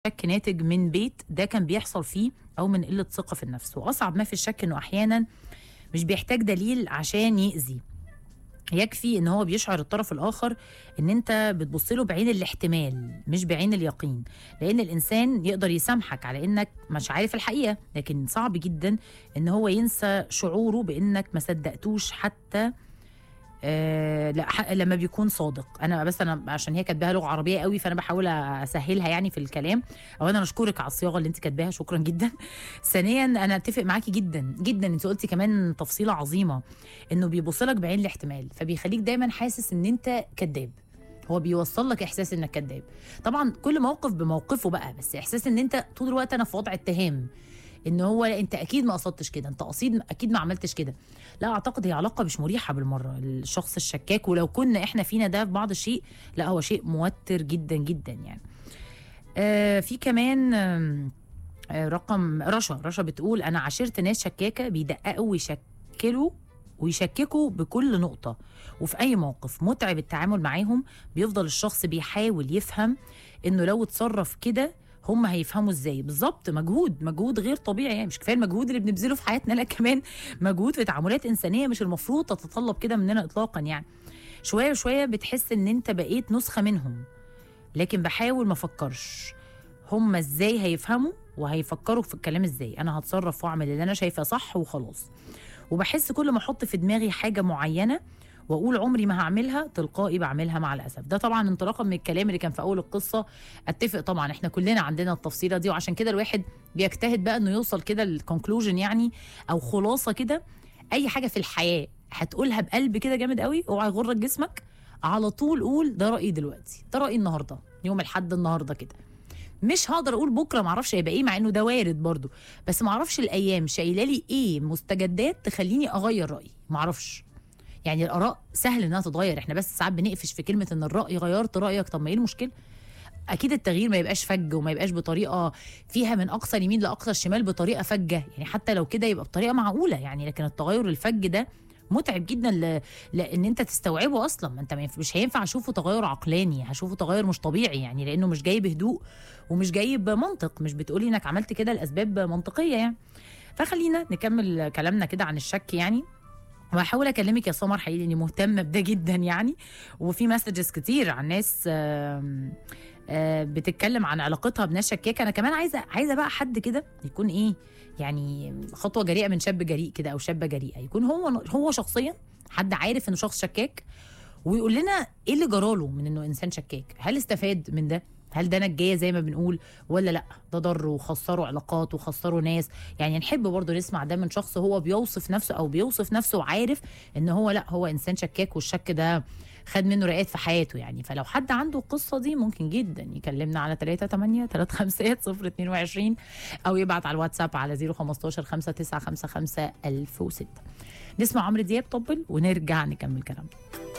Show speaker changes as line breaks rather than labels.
شك ناتج من بيت ده كان بيحصل فيه أو من قلة ثقة في النفس. وأصعب ما في الشك إنه أحيانا مش بيحتاج دليل عشان يأذي، يكفي إن هو بيشعر الطرف الآخر إن أنت بتبص له بعين الاحتمال مش بعين اليقين، لأن الإنسان يقدر يسامحك على إنك مش عارف الحقيقة، لكن صعب جدا إن هو ينسى شعوره بإنك ما صدقتوش حتى لما بيكون صادق. انا عشان هي كاتباها لغه عربيه قوي فانا بحاول اسهلها يعني في الكلام. اولا انا اشكرك على الصياغه اللي انت كاتباها، شكرا جدا. ثانيا انا اتفق معاكي جدا جدا، انت قلتي كمان تفصيله عظيمه انه بيبص لك بعين الاحتمال، فبيخليك دايما حاسس ان انت كذاب. هو بيوصل لك احساس انك كذاب. طبعا كل موقف بموقفه بقى، بس احساس ان انت طول الوقت انا في وضع اتهام، ان هو لا انت اكيد ما قصدتش كده، انت قصيد اكيد ما عملتش كده. لا اعتقد هي علاقه مش مريحه بالمره الشخص الشكاك، ولو كنا احنا فينا ده في بعض الشيء لا هو شيء موتر جدا جدا يعني. في كمان رقم رشا بتقول انا عاشرت ناس شكاكه بيدققوا ويشككوا بكل نقطة وفي أي موقف متعب التعامل معاهم. بيفضل الشخص بيحاول يفهم إنه لو اتصرف كده هم هيفهموا ازاي بالظبط. مجهود غير طبيعي يعني، مش كفايه المجهود اللي بنبذله في حياتنا، لا كمان مجهود في تعاملات انسانيه مش المفروض تتطلب كده مننا اطلاقا يعني. شويه شويه بتحس ان انت بقيت نسخه منهم، لكن بحاول ما افكرش هم ازاي هيفهموا وهيفكروا في الكلام ازاي. انا هتصرف واعمل اللي انا شايفه صح وخلاص. وبحس كل ما احط في دماغي حاجه معينه واقول عمري ما هعملها تلقائي بعملها مع الاسف. ده طبعا انطلاقا من الكلام اللي كان في اول القصه. اتفق طبعا، احنا كلنا عندنا التفصيله دي، وعشان كده الواحد بيجتهد بقى انه يوصل كده للكونكلوجن يعني، او خلاصه كده. اي حاجه في الحياه هتقولها بقلب كده جامد قوي، اوعى يغرك جسمك، على طول قول ده رايي دلوقتي، ده رايي النهارده، يوم الاحد النهارده كده. مش هقدر اقول بكره معرفش هيبقى ايه، مع انه ده وارد برضو، بس معرفش الايام شايله لي ايه مستجدات تخليني اغير رايي. معرفش يعني الاراء سهل انها تتغير، احنا بس ساعات بنقفش في كلمه ان الراي غيرت رايك. طب ما ايه المشكله؟ اكيد التغيير ما يبقاش فج وما يبقاش بطريقه فيها من اقصى اليمين لاقصى الشمال بطريقه فجه يعني، حتى لو كده يبقى بطريقه معقوله يعني. لكن التغير الفج ده متعب جدا لان انت تستوعبه اصلا. ما انت مش هينفع اشوفه تغير عقلاني، هشوفه تغير مش طبيعي يعني، لانه مش جاي بهدوء ومش جاي بمنطق، مش بتقولي انك عملت كده لاسباب منطقيه يعني. فخلينا نكمل كلامنا كده عن الشك يعني. وهحاول اكلمك يا سمر حقيقي اني مهتمه بده جدا يعني. وفي مسجز كتير عن ناس بتتكلم عن علاقتها بناس شكاكه. انا كمان عايزه بقى حد كده يكون ايه يعني، خطوه جريئه من شاب جريء كده او شابه جريئه، يكون هو شخصيا حد عارف انه شخص شكاك، ويقول لنا ايه اللي جراله من انه انسان شكاك. هل استفاد من ده؟ هل ده نجايه زي ما بنقول، ولا لا ده ضر وخسره علاقات وخسره ناس يعني؟ نحب برضه نسمع ده من شخص هو بيوصف نفسه او بيوصف نفسه وعارف ان هو لا هو انسان شكاك، والشك ده خد منه رقات في حياته يعني. فلو حد عنده القصه دي ممكن جدا يكلمنا على 38 او يبعت على الواتساب على 015 5955 1006. نسمع عمرو دياب طبل ونرجع نكمل كلامنا.